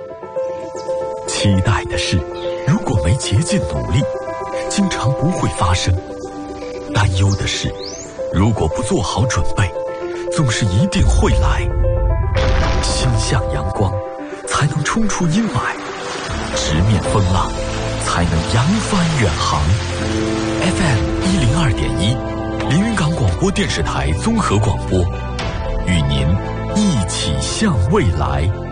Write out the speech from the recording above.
期待的事，如果没竭尽努力，经常不会发生；担忧的事，如果不做好准备，总是一定会来。心向阳光，才能冲出阴霾；直面风浪，才能扬帆远航。FM102.1，连云港广播电视台综合广播，与您一起向未来。